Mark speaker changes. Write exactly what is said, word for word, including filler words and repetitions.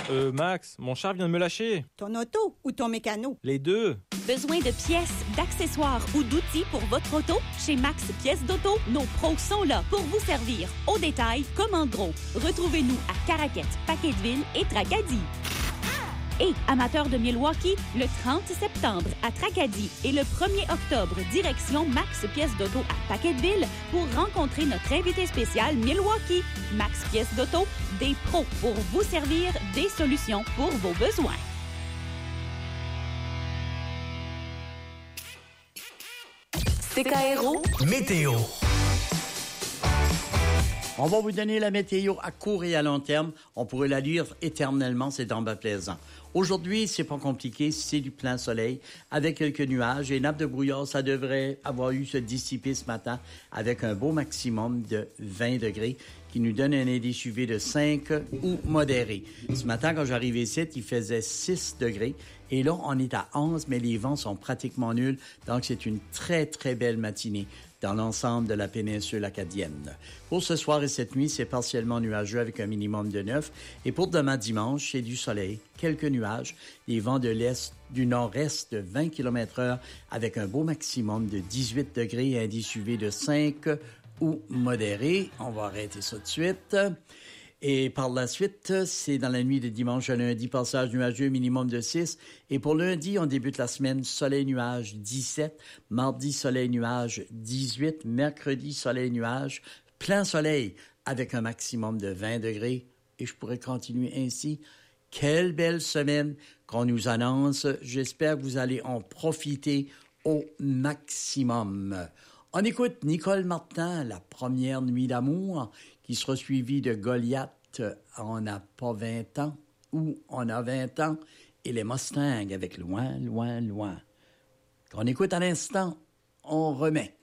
Speaker 1: Euh, Max, mon char vient de me lâcher.
Speaker 2: Ton auto ou ton mécano?
Speaker 1: Les deux.
Speaker 3: Besoin de pièces, d'accessoires ou d'outils pour votre auto? Chez Max Pièces d'Auto, nos pros sont là pour vous servir au détail comme en gros. Retrouvez-nous à Caraquette, Paquetteville et Tracadie. Et, amateurs de Milwaukee, le trente septembre à Tracadie et le premier octobre, direction Max Pièces d'Auto à Paquetteville pour rencontrer notre invité spécial Milwaukee. Max Pièces d'Auto, des pros pour vous servir des solutions pour vos besoins.
Speaker 4: C K R O
Speaker 5: Météo.
Speaker 6: On va vous donner la météo à court et à long terme. On pourrait la lire éternellement, c'est en bas plaisant. Aujourd'hui, c'est pas compliqué, c'est du plein soleil avec quelques nuages et nappes de brouillard. Ça devrait avoir eu se dissiper ce matin avec un beau maximum de vingt degrés qui nous donne un indice U V de cinq ou modéré. Ce matin, quand j'arrivais ici, il faisait six degrés et là, on est à onze, mais les vents sont pratiquement nuls. Donc, c'est une très, très belle matinée dans l'ensemble de la péninsule acadienne. Pour ce soir et cette nuit, c'est partiellement nuageux avec un minimum de neuf. Et pour demain dimanche, c'est du soleil, quelques nuages, des vents de l'est, du nord-est de vingt kilomètres heure avec un beau maximum de dix-huit degrés et un indice U V de cinq ou modéré. On va arrêter ça tout de suite. Et par la suite, c'est dans la nuit de dimanche à lundi, passage nuageux, minimum de six. Et pour lundi, on débute la semaine, soleil-nuage, dix-sept. Mardi, soleil-nuage, dix-huit. Mercredi, soleil-nuage, plein soleil, avec un maximum de vingt degrés. Et je pourrais continuer ainsi. Quelle belle semaine qu'on nous annonce. J'espère que vous allez en profiter au maximum. On écoute Nicole Martin, La première nuit d'amour, qui sera suivie de Goliath, On n'a pas vingt ans, ou On a vingt ans, et les Mustangs avec Loin, loin, loin. Qu'on écoute à l'instant, on remet.